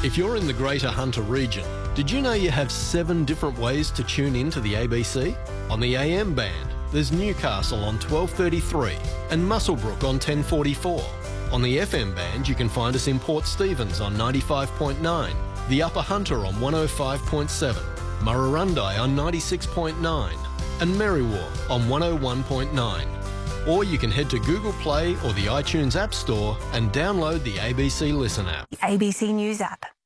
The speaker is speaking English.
If you're in the Greater Hunter region, did you know you have 7 different ways to tune in to the ABC? On the AM band, there's Newcastle on 1233 and Muswellbrook on 1044. On the FM band, you can find us in Port Stephens on 95.9, the Upper Hunter on 105.7, Murrurundi on 96.9 and Merriwa on 101.9. Or you can head to Google Play or the iTunes App Store and download the ABC Listen app. The ABC News app.